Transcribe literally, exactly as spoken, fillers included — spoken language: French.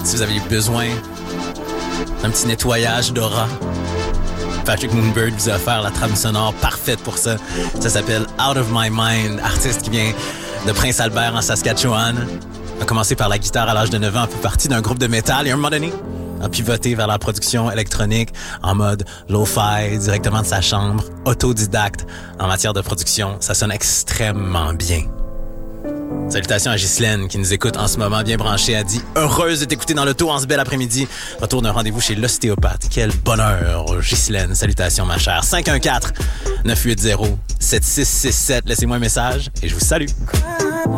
Si vous avez besoin d'un petit nettoyage d'aura, Patrick Moonbird vous a offert la trame sonore parfaite pour ça. Ça s'appelle Out of My Mind, artiste qui vient de Prince-Albert en Saskatchewan. A commencé par la guitare à l'âge de neuf ans, a fait partie d'un groupe de métal et à un moment donné, a pivoté vers la production électronique en mode lo-fi, directement de sa chambre, autodidacte en matière de production. Ça sonne extrêmement bien. Salutations à Ghislaine qui nous écoute en ce moment, bien branchée. Elle dit « Heureuse de t'écouter dans l'auto en ce bel après-midi. » Retour d'un rendez-vous chez l'ostéopathe. Quel bonheur, Ghislaine. Salutations, ma chère. cinq un quatre, neuf huit zéro, sept six six sept. Laissez-moi un message et je vous salue.